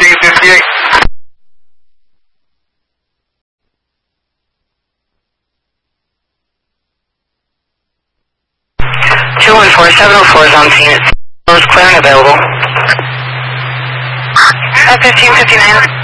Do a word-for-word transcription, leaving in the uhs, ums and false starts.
fifteen fifty-eight. two one four, seven oh four is on scene. It's clear and available. Uh, fifteen fifty-nine.